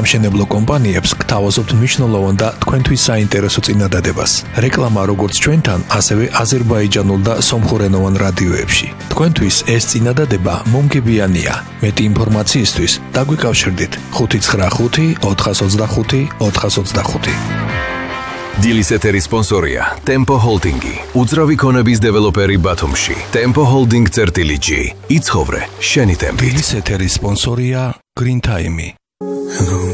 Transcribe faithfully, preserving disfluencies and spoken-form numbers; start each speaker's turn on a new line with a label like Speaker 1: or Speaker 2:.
Speaker 1: სამშენებლო კომპანიებს გთავაზობთ მნიშვნელოვან და თქვენთვის საინტერესო წინადადებას. რეკლამა როგორც ჩვენთან, ასევე აზერბაიჯანულ და სომხურენოვან რადიოებში. თქვენთვის ეს წინადადება მომგებიანია. მეტი ინფორმაციისთვის დაგვიკავშირდით ხუთი ცხრა ხუთი ოთხას ოცდახუთი ოთხას ოცდახუთი.
Speaker 2: დილის ეთერის სპონსორია Tempo Holding-ი, უძრავი ქონების დეველოპერი ბათუმში. Tempo Holding წერტილი G. იცხოვრე შენი ტემპით.
Speaker 1: დილის ეთერის სპონსორია Green Time-ი.